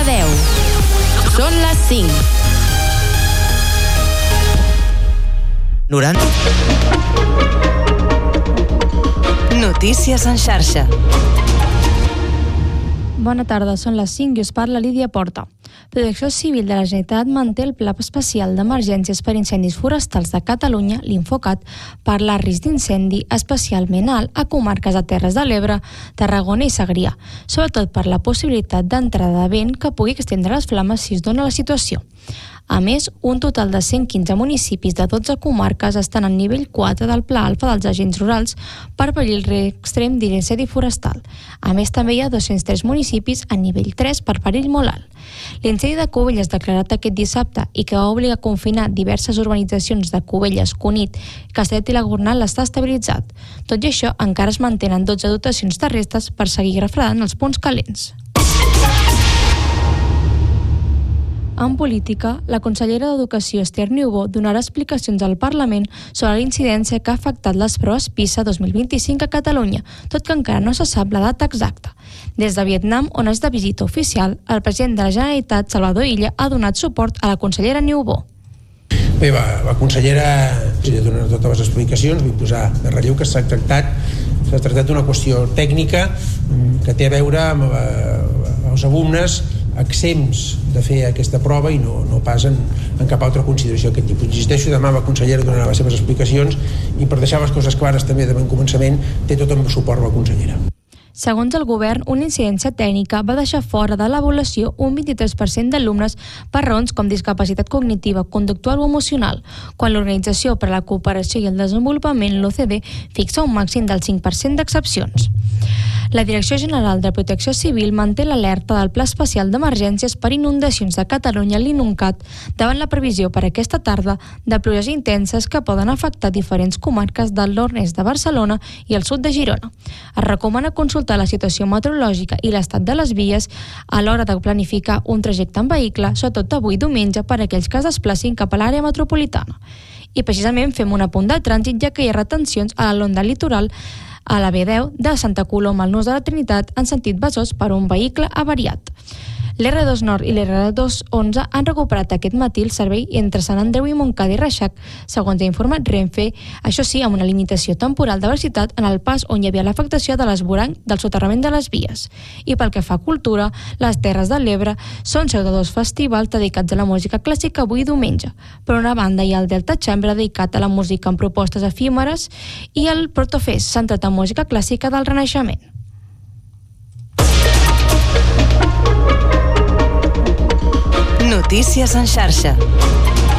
Cardedeu. Són les 5. 90. Notícies en xarxa. Bona tarda, són les 5 i us parla Lídia Porta. Protecció Civil de la Generalitat manté el Pla Especial d'Emergències per Incendis Forestals de Catalunya, l'Infocat, per la risc d'incendi especialment alt a comarques de Terres de l'Ebre, Tarragona i Segrià, sobretot per la possibilitat d'entrada de vent que pugui extendre les flames si es dona la situació. A més, un total de 115 municipis de 12 comarques estan al nivell 4 del Pla Alfa dels agents rurals per perill extrem d'incendi forestal. A més, també hi ha 203 municipis a nivell 3 per perill molt alt. L'incendi de Cubelles declarat aquest dissabte i que va obligar a confinar diverses urbanitzacions de Cubelles, Cunit, Castellet i la Gornal està estabilitzat. Tot i això, encara es mantenen 12 dotacions terrestres per seguir refredant els punts calents. En política, la consellera d'Educació Esther Niubó donarà explicacions al Parlament sobre la incidència que ha afectat les proves PISA 2025 a Catalunya, tot que encara no se sap la data exacta. Des de Vietnam, on és de visita oficial, el president de la Generalitat, Salvador Illa, ha donat suport a la consellera Niubó. Bé, la consellera ha donat totes les explicacions, vull posar de relleu que s'ha tractat d'una qüestió tècnica que té a veure amb els alumnes exempts de fer aquesta prova i no pas en cap altra consideració d'aquest tipus. Insisteixo, demà la consellera donarà les seves explicacions i per deixar les coses clares també de bon començament té tot el suport la consellera. Segons el govern, una incidència tècnica va deixar fora de l'avaluació un 23% d'alumnes per raons com discapacitat cognitiva, conductual o emocional, quan l'Organització per a la Cooperació i el Desenvolupament, l'OCDE, fixa un màxim del 5% d'excepcions. La Direcció General de Protecció Civil manté l'alerta del Pla Especial d'Emergències per Inundacions de Catalunya, l'INUNCAT, davant la previsió per aquesta tarda de pluges intenses que poden afectar diferents comarques del nord-est de Barcelona i el sud de Girona. Es recomana consultar la situació meteorològica i l'estat de les vies a l'hora de planificar un trajecte en vehicle, sobretot avui diumenge per a aquells que es desplacin cap a l'àrea metropolitana. I precisament fem un apunt de trànsit, ja que hi ha retencions a la Londa Litoral a la B10 de Santa Coloma al Nus de la Trinitat en sentit Besòs per un vehicle avariat. L'R2 Nord i l'R211 han recuperat aquest matí el servei entre Sant Andreu i Montcada i Reixac, segons ha informat Renfe, això sí, amb una limitació temporal de velocitat en el pas on hi havia l'afectació de l'esvoranc del soterrament de les vies. I pel que fa a cultura, les Terres de l'Ebre són seu de 2 festivals dedicats a la música clàssica avui diumenge. Per una banda hi ha el Delta Chambre dedicat a la música amb propostes efímeres i el Protofest, centrat en música clàssica del Renaixement. Notícies en xarxa.